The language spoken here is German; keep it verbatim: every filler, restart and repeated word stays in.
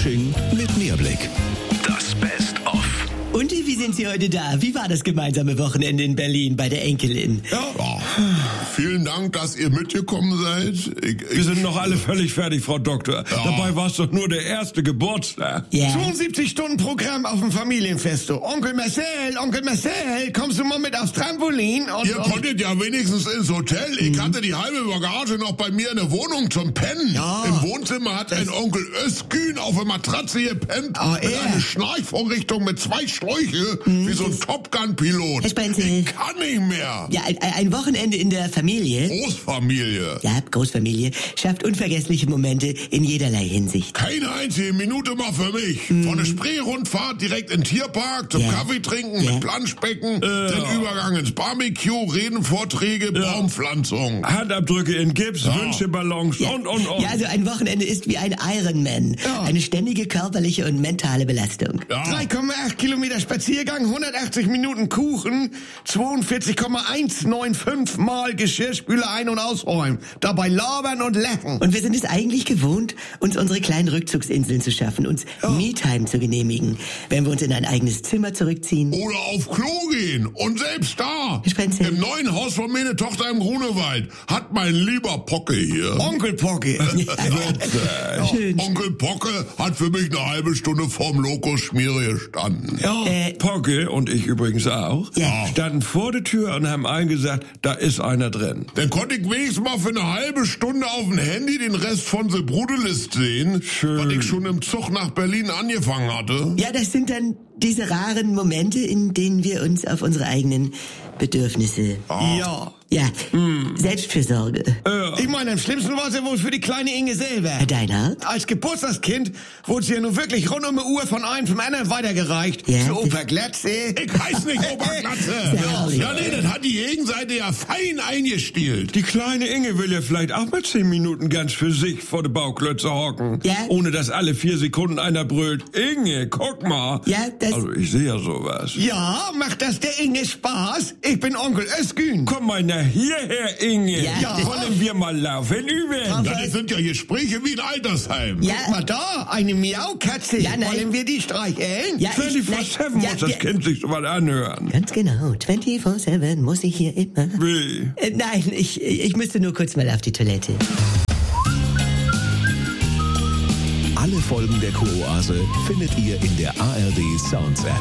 Fasching mit Mehrblick. Das Best-of. Und wie sind Sie heute da? Wie war das gemeinsame Wochenende in Berlin bei der Enkelin? Ja, oh, vielen Dank, dass ihr mitgekommen seid. Ich, ich, Wir sind noch alle völlig fertig, Frau Doktor. Ja. Dabei war es doch nur der erste Geburtstag. Ja. zweiundsiebzig Stunden Programm auf dem Familienfest. Onkel Marcel, Onkel Marcel, kommst du mal mit aufs Trampolin? Und, ihr und konntet ja wenigstens ins Hotel. Ich mhm. hatte die halbe Bagage noch bei mir in der Wohnung zum Pennen. Ja. Im Wohnzimmer hat ein Onkel Özgün auf der Matratze gepennt. Oh, mit einer Schnarchvorrichtung mit zwei Schläuche, mhm. wie so ein Top Gun-Pilot. Ich kann nicht mehr. Ja, ein, ein Wochenende in der Familie. Großfamilie. Ja, Großfamilie schafft unvergessliche Momente in jederlei Hinsicht. Keine einzige Minute mal für mich. Mhm. Von der Spree-Rundfahrt direkt in den Tierpark, zum ja. Kaffee trinken, ja. mit Planschbecken, ja. den Übergang ins Barbecue, Redenvorträge, ja. Baumpflanzung. Handabdrücke in Gips, ja. Wünscheballons ja. und, und, und. Ja, also ein Wochenende ist wie ein Ironman. Ja. Eine ständige körperliche und mentale Belastung. Ja. drei Komma acht Kilometer Spaziergang, hundertachtzig Minuten Kuchen, zweiundvierzig Komma hundertfünfundneunzig Mal Geschirrspüler ein- und ausräumen. Dabei labern und lachen. Und wir sind es eigentlich gewohnt, uns unsere kleinen Rückzugsinseln zu schaffen, uns oh. Me-Time zu genehmigen, wenn wir uns in ein eigenes Zimmer zurückziehen. Oder auf Klo gehen. Und selbst da, Spenzel. im neuen Haus von meine Tochter im Grunewald, hat mein lieber Pocke hier. Onkel Pocke. ja. Schön. Onkel Pocke hat für mich eine halbe Stunde vorm Lokus-Schmiere gestanden. Ja. Äh, Pocke und ich übrigens auch, ja. standen vor der Tür und haben allen gesagt, da ist einer drin. Dann konnte ich wenigstens mal für eine halbe Stunde auf dem Handy den Rest von The Brudelist sehen, Schön. was ich schon im Zug nach Berlin angefangen hatte. Ja, das sind dann diese raren Momente, in denen wir uns auf unsere eigenen Bedürfnisse... Ah. Ja. Ja, hm. Selbstfürsorge. Ja. Ich meine, am schlimmsten war es ja wohl für die kleine Inge selber. Deiner? Als Geburtstagskind wurde sie ja nun wirklich rund um die Uhr von einem vom anderen weitergereicht. Ja. Zu Opa Glatze. Ich heiß nicht Opa Glatze. Ja, ja, nee, das hat die Gegenseite ja fein eingestielt. Die kleine Inge will ja vielleicht auch mal zehn Minuten ganz für sich vor der Bauklötze hocken. Ja. Ohne dass alle vier Sekunden einer brüllt, Inge, guck mal. Ja, das... Also ich sehe ja sowas. Ja, macht das der Inge Spaß? Ich bin Onkel Özgün. Komm mal nach hierher, Inge. Ja. Wollen wir mal laufen üben? Ja, das sind ja Gespräche wie ein Altersheim. Ja. Guck mal da, eine Miaukatze. Ja, nein. Wollen wir die streicheln? Ja, ich- vierundzwanzig nein, muss ja, das ja. Kind sich so mal anhören. Ganz genau, vierundzwanzig sieben muss ich hier immer... Wie? Äh, nein, ich, ich müsste nur kurz mal auf die Toilette. Alle Folgen der Kuroase findet ihr in der A R D Sounds App.